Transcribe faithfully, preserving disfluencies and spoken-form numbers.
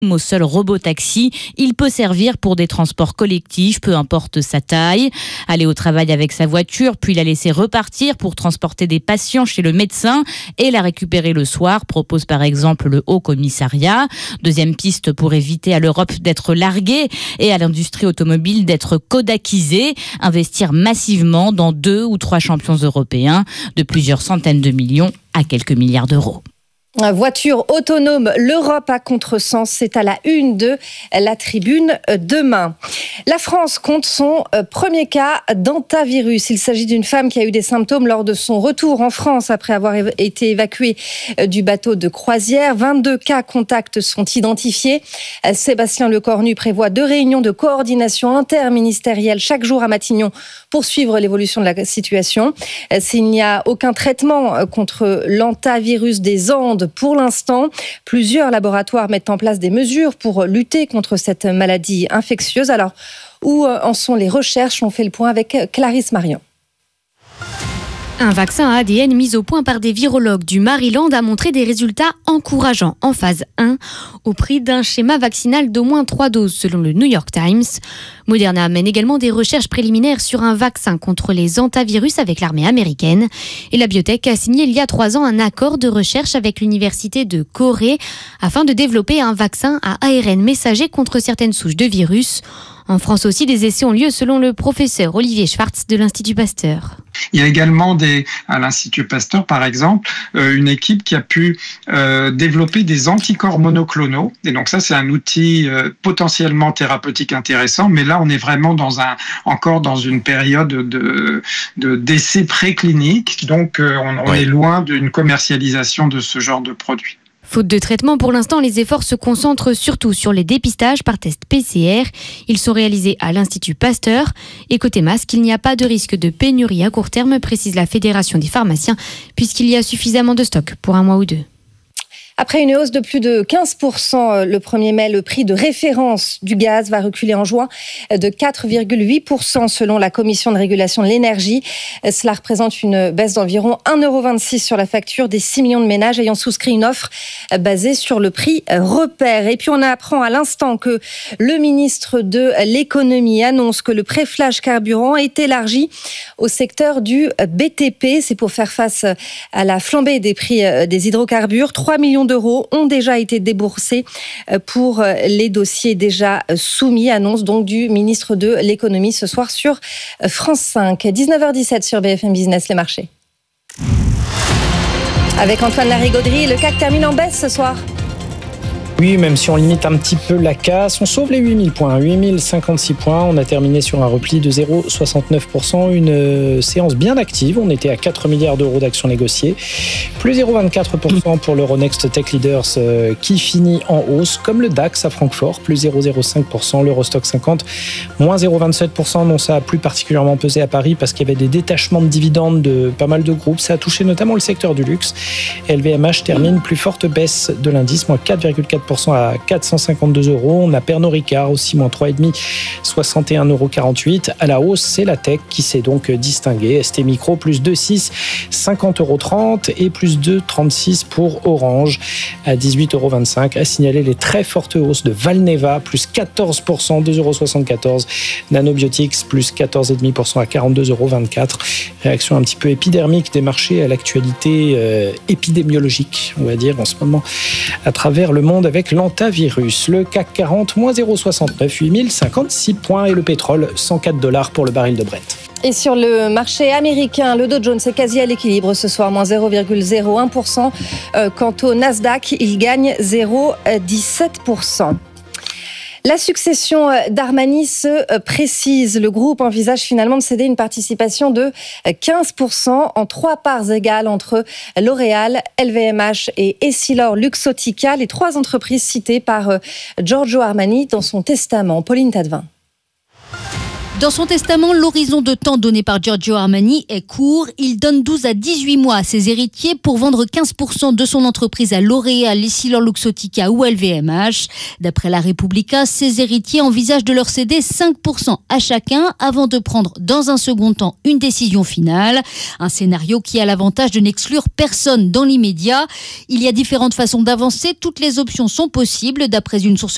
au seul robot-taxi. Il peut servir pour des transports collectifs, peu importe sa taille. Aller au travail avec sa voiture, puis la laisser repartir pour transporter des patients chez le médecin et la récupérer le soir, propose par exemple le Haut Commissariat. Deuxième piste pour éviter à l'Europe d'être larguée et à l'industrie automobile d'être kodakisée. Investir massivement dans deux ou trois champions européens de plusieurs centaines de millions à quelques milliards d'euros. Voiture autonome, l'Europe à contresens, c'est à la une de la Tribune demain. La France compte son premier cas d'hantavirus. Il s'agit d'une femme qui a eu des symptômes lors de son retour en France après avoir été évacuée du bateau de croisière. vingt-deux cas contacts sont identifiés. Sébastien Lecornu prévoit deux réunions de coordination interministérielle chaque jour à Matignon pour suivre l'évolution de la situation. S'il n'y a aucun traitement contre l'hantavirus des Andes, pour l'instant, plusieurs laboratoires mettent en place des mesures pour lutter contre cette maladie infectieuse. Alors, où en sont les recherches ? On fait le point avec Clarisse Marion. Un vaccin à A D N mis au point par des virologues du Maryland a montré des résultats encourageants en phase un au prix d'un schéma vaccinal d'au moins trois doses selon le New York Times. Moderna mène également des recherches préliminaires sur un vaccin contre les hantavirus avec l'armée américaine. Et la biotech a signé il y a trois ans un accord de recherche avec l'université de Corée afin de développer un vaccin à A R N messager contre certaines souches de virus. En France aussi, des essais ont lieu selon le professeur Olivier Schwartz de l'Institut Pasteur. Il y a également des, à l'Institut Pasteur, par exemple, euh, une équipe qui a pu euh, développer des anticorps monoclonaux. Et donc ça, c'est un outil euh, potentiellement thérapeutique intéressant. Mais là, on est vraiment dans un, encore dans une période de, de, d'essais précliniques. Donc, euh, on, on est loin d'une commercialisation de ce genre de produit. Faute de traitement, pour l'instant, les efforts se concentrent surtout sur les dépistages par test P C R. Ils sont réalisés à l'Institut Pasteur. Et côté masque, il n'y a pas de risque de pénurie à court terme, précise la Fédération des pharmaciens, puisqu'il y a suffisamment de stock pour un mois ou deux. Après une hausse de plus de quinze pour cent le premier mai, le prix de référence du gaz va reculer en juin de quatre virgule huit pour cent selon la Commission de régulation de l'énergie. Cela représente une baisse d'environ un euro vingt-six sur la facture des six millions de ménages ayant souscrit une offre basée sur le prix repère. Et puis on apprend à l'instant que le ministre de l'économie annonce que le préflage carburant est élargi au secteur du B T P. C'est pour faire face à la flambée des prix des hydrocarbures. trois millions d'euros ont déjà été déboursés pour les dossiers déjà soumis. Annonce donc du ministre de l'économie ce soir sur France cinq. dix-neuf heures dix-sept sur B F M Business, les marchés. Avec Antoine Larigauderie, le C A C termine en baisse ce soir. Oui, même si on limite un petit peu la casse, on sauve les huit mille points, huit mille cinquante-six points. On a terminé sur un repli de zéro virgule soixante-neuf pour cent, une euh, séance bien active. On était à quatre milliards d'euros d'actions négociées, plus zéro virgule vingt-quatre pour cent pour l'Euronext Tech Leaders euh, qui finit en hausse, comme le DAX à Francfort, plus zéro virgule zéro cinq pour cent, l'Eurostock cinquante, moins zéro virgule vingt-sept pour cent. Non, ça a plus particulièrement pesé à Paris parce qu'il y avait des détachements de dividendes de pas mal de groupes. Ça a touché notamment le secteur du luxe. L V M H termine plus forte baisse de l'indice, moins quatre virgule quatre pour cent à quatre cent cinquante-deux euros. On a Pernod Ricard aussi, moins trois virgule cinq, soixante et un euros quarante-huit. À la hausse, c'est la tech qui s'est donc distinguée. S T Micro, plus deux virgule six, cinquante euros trente et plus deux virgule trente-six pour Orange à dix-huit euros vingt-cinq. À signaler les très fortes hausses de Valneva, plus quatorze pour cent, deux euros soixante-quatorze. Nanobiotics, plus quatorze virgule cinq pour cent à quarante-deux euros vingt-quatre. Réaction un petit peu épidermique des marchés à l'actualité euh, épidémiologique, on va dire, en ce moment, à travers le monde avec l'hantavirus. Le C A C quarante, moins zéro virgule soixante-neuf, huit mille cinquante-six points. Et le pétrole, cent quatre dollars pour le baril de Brent. Et sur le marché américain, le Dow Jones est quasi à l'équilibre ce soir, moins zéro virgule zéro un pour cent. Euh, quant au Nasdaq, il gagne zéro virgule dix-sept pour cent. La succession d'Armani se précise. Le groupe envisage finalement de céder une participation de quinze pour cent en trois parts égales entre L'Oréal, L V M H et EssilorLuxottica, les trois entreprises citées par Giorgio Armani dans son testament. Pauline Tadevin. Dans son testament, l'horizon de temps donné par Giorgio Armani est court. Il donne douze à dix-huit mois à ses héritiers pour vendre quinze pour cent de son entreprise à L'Oréal, EssilorLuxottica ou L V M H. D'après la Repubblica, ses héritiers envisagent de leur céder cinq pour cent à chacun avant de prendre dans un second temps une décision finale. Un scénario qui a l'avantage de n'exclure personne dans l'immédiat. Il y a différentes façons d'avancer. Toutes les options sont possibles d'après une source